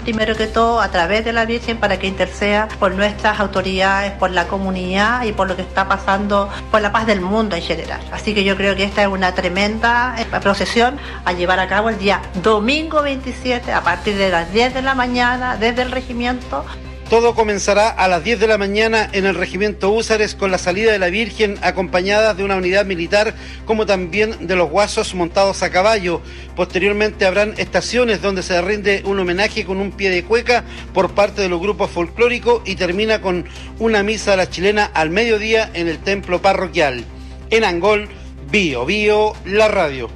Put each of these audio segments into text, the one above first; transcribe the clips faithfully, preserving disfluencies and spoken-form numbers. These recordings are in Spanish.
primero que todo a través de la Virgen para que interceda por nuestras autoridades, por la comunidad y por lo que está pasando, por la paz del mundo en general. Así que yo creo que esta es una tremenda procesión a llevar a cabo el día domingo veintisiete a partir de las diez de la mañana desde el regimiento. Todo comenzará a las diez de la mañana en el regimiento Húsares con la salida de la Virgen acompañada de una unidad militar como también de los guasos montados a caballo. Posteriormente habrán estaciones donde se rinde un homenaje con un pie de cueca por parte de los grupos folclóricos y termina con una misa a la chilena al mediodía en el templo parroquial. En Angol, Bio Bio, la radio.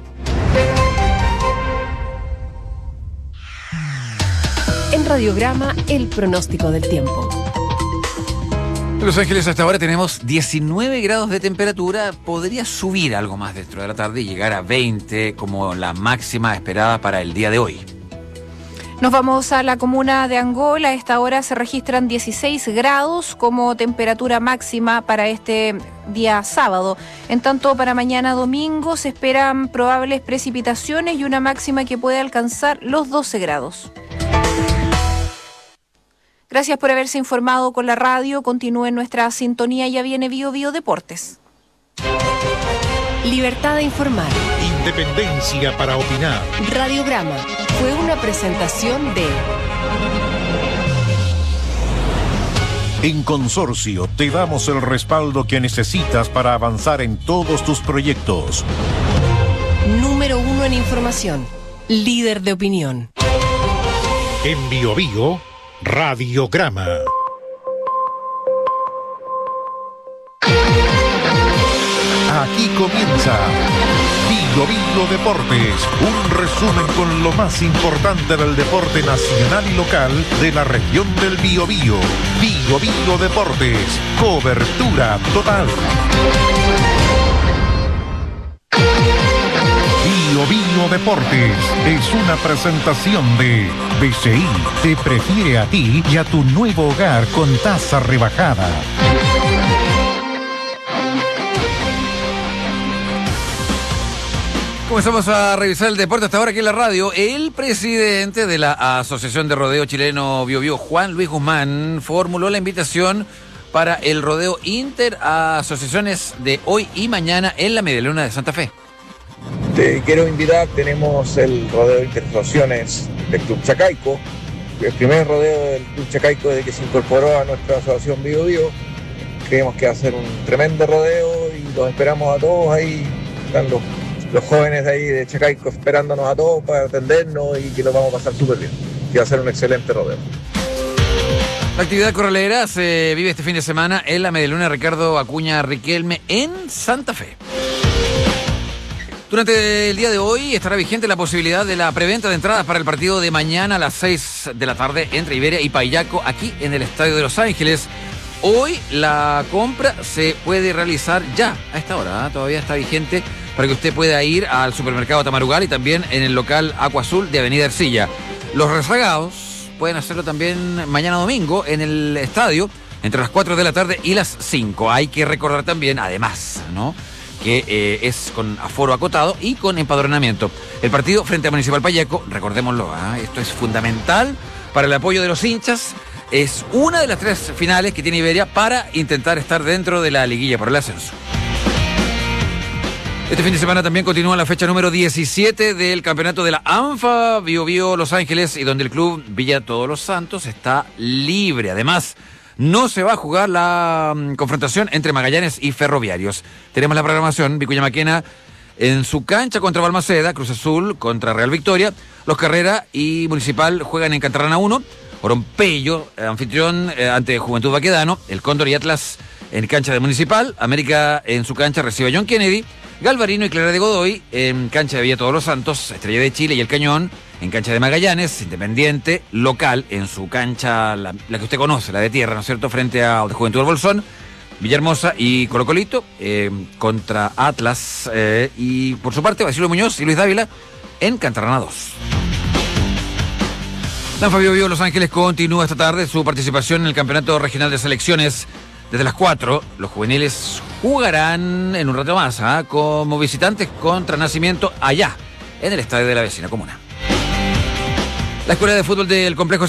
En Radiograma, el pronóstico del tiempo. En Los Ángeles hasta ahora tenemos diecinueve grados de temperatura. Podría subir algo más dentro de la tarde y llegar a veinte como la máxima esperada para el día de hoy. Nos vamos a la comuna de Angol. A esta hora se registran dieciséis grados como temperatura máxima para este día sábado. En tanto, para mañana domingo se esperan probables precipitaciones y una máxima que puede alcanzar los doce grados. Gracias por haberse informado con la radio. Continúe en nuestra sintonía. Ya viene Bio Bio Deportes. Libertad de informar. Independencia para opinar. Radiograma fue una presentación de... En Consorcio te damos el respaldo que necesitas para avanzar en todos tus proyectos. Número uno en información. Líder de opinión. En Bio Bio, Radiograma. Aquí comienza Bio Bio Deportes, un resumen con lo más importante del deporte nacional y local de la región del Biobío. Bio Bio Deportes, cobertura total. Bio Bio Deportes es una presentación de B C I. Te prefiere a ti y a tu nuevo hogar con tasa rebajada. Comenzamos a revisar el deporte hasta ahora aquí en la radio. El presidente de la Asociación de Rodeo Chileno Bio Bio, Juan Luis Guzmán, formuló la invitación para el rodeo interasociaciones de hoy y mañana en la Medialuna de Santa Fe. Te quiero invitar, tenemos el rodeo Interasociaciones del Club Chacaico, el primer rodeo del Club Chacaico desde que se incorporó a nuestra asociación Bio Bio. Creemos que va a ser un tremendo rodeo y los esperamos a todos ahí. Están los, los jóvenes de ahí de Chacaico esperándonos a todos para atendernos y que lo vamos a pasar súper bien. Que va a ser un excelente rodeo. La actividad corralera se vive este fin de semana en la Medialuna Ricardo Acuña Riquelme en Santa Fe. Durante el día de hoy estará vigente la posibilidad de la preventa de entradas para el partido de mañana a las seis de la tarde entre Iberia y Payaco aquí en el Estadio de Los Ángeles. Hoy la compra se puede realizar ya a esta hora, ¿eh? Todavía está vigente para que usted pueda ir al supermercado Tamarugal y también en el local Agua Azul de Avenida Ercilla. Los rezagados pueden hacerlo también mañana domingo en el estadio entre las cuatro de la tarde y las cinco. Hay que recordar también, además, ¿no?, que eh, es con aforo acotado y con empadronamiento. El partido frente a Municipal Payaco, recordémoslo, ¿eh? Esto es fundamental para el apoyo de los hinchas. Es una de las tres finales que tiene Iberia para intentar estar dentro de la liguilla por el ascenso. Este fin de semana también continúa la fecha número diecisiete del campeonato de la ANFA Bio Bio Los Ángeles y donde el club Villa Todos los Santos está libre. Además, no se va a jugar la um, confrontación entre Magallanes y Ferroviarios. Tenemos la programación, Vicuña Maquena en su cancha contra Balmaceda, Cruz Azul contra Real Victoria, Los Carrera y Municipal juegan en Cantarrana uno, Oropello, eh, anfitrión eh, ante Juventud Baquedano, el Cóndor y Atlas en cancha de Municipal, América en su cancha recibe a John Kennedy, Galvarino y Clara de Godoy en cancha de Villa Todos los Santos, Estrella de Chile y El Cañón en cancha de Magallanes, Independiente, local, en su cancha, la, la que usted conoce, la de tierra, ¿no es cierto?, frente a Juventud del Bolsón, Villahermosa y Colo Colito, eh, contra Atlas, eh, y por su parte, Basilio Muñoz y Luis Dávila en Cantarrana dos. La ANFA Bio Bio Los Ángeles continúa esta tarde su participación en el Campeonato Regional de Selecciones. Desde las cuatro, los juveniles jugarán en un rato más, ¿eh?, como visitantes contra Nacimiento allá, en el estadio de la vecina comuna. La Escuela de Fútbol del Complejo